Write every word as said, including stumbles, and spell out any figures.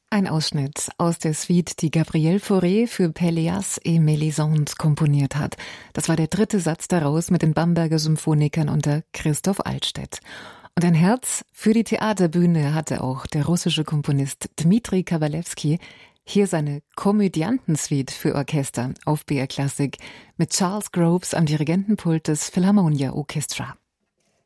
Ein Ausschnitt aus der Suite, die Gabriel Fauré für Pelléas et Mélisande komponiert hat. Das war der dritte Satz daraus mit den Bamberger Symphonikern unter Christoph Altstädt. Und ein Herz für die Theaterbühne hatte auch der russische Komponist Dmitri Kabalewski. Hier seine Komödiantensuite für Orchester auf B R Klassik mit Charles Groves am Dirigentenpult des Philharmonia Orchestra.